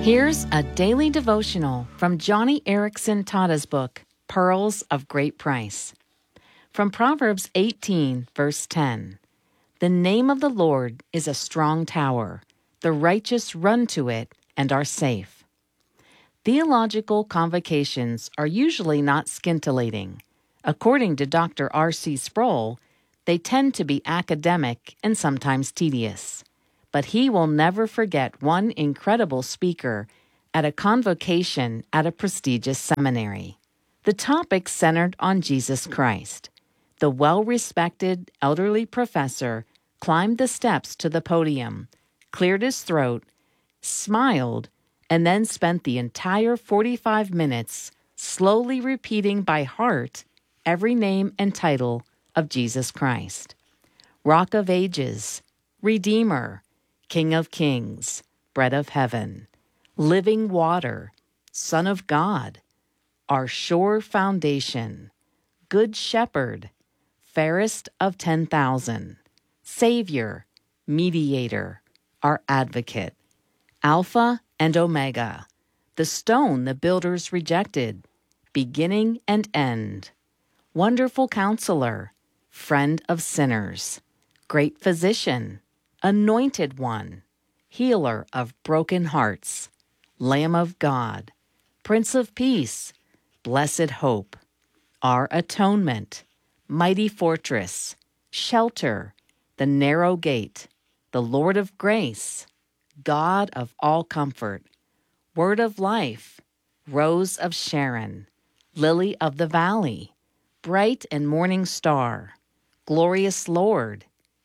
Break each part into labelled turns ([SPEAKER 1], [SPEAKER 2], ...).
[SPEAKER 1] Here's a daily devotional from Johnny Erickson Tada's book, Pearls of Great Price. From Proverbs 18, verse 10. The name of the Lord is a strong tower. The righteous run to it and are safe. Theological convocations are usually not scintillating. According to Dr. R.C. Sproul, they tend to be academic and sometimes tedious. But he will never forget one incredible speaker at a convocation at a prestigious seminary. The topic centered on Jesus Christ. The well-respected elderly professor climbed the steps to the podium, cleared his throat, smiled, and then spent the entire 45 minutes slowly repeating by heart every name and title of Jesus Christ. Rock of Ages, Redeemer, King of Kings, Bread of Heaven, Living Water, Son of God, Our Sure Foundation, Good Shepherd, Fairest of 10,000, Savior, Mediator, Our Advocate, Alpha and Omega, the stone the builders rejected, beginning and end, Wonderful Counselor, Friend of sinners, Great Physician, Anointed One, Healer of broken hearts, Lamb of God, Prince of Peace, Blessed Hope, Our Atonement, Mighty Fortress, Shelter, the Narrow Gate, the Lord of Grace, God of all comfort, Word of Life, Rose of Sharon, Lily of the Valley, Bright and Morning Star, Glorious Lord,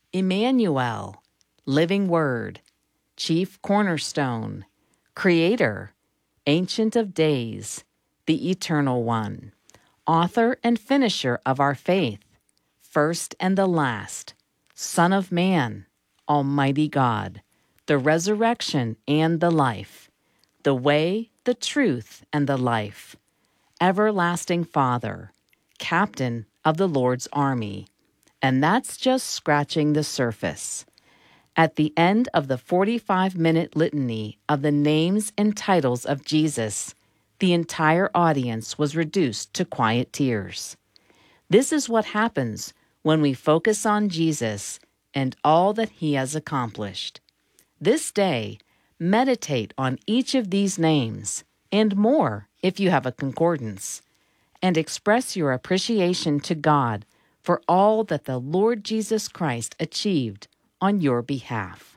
[SPEAKER 1] Emmanuel, Living Word, Chief Cornerstone, Creator, Ancient of Days, the Eternal One, Author and Finisher of our faith, First and the Last, Son of Man, Almighty God, the Resurrection and the Life, the Way, the Truth, and the Life, Everlasting Father, Captain of the Lord's army. And that's just scratching the surface. At the end of the 45-minute litany of the names and titles of Jesus, the entire audience was reduced to quiet tears. This is what happens when we focus on Jesus and all that he has accomplished. This day, meditate on each of these names, and more if you have a concordance, and express your appreciation to God for all that the Lord Jesus Christ achieved on your behalf.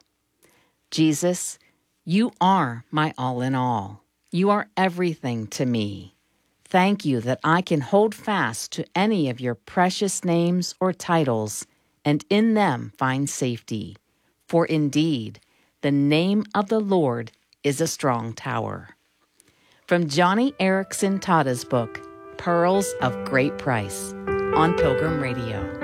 [SPEAKER 1] Jesus, you are my all in all. You are everything to me. Thank you that I can hold fast to any of your precious names or titles and in them find safety. For indeed, the name of the Lord is a strong tower. From Johnny Erickson Tada's book, Pearls of Great Price, on Pilgrim Radio.